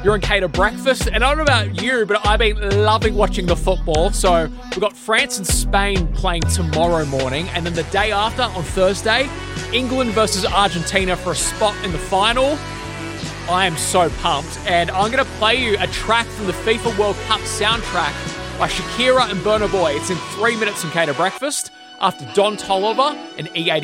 You're in Cater Breakfast, and I don't know about you, but I've been loving watching the football. So we've got France and Spain playing tomorrow morning, and then the day after, on Thursday, England versus Argentina for a spot in the final. I am so pumped, and I'm going to play you a track from the FIFA World Cup soundtrack by Shakira and Burna Boy. It's in 3 minutes in Cater Breakfast after Don Toliver and E80.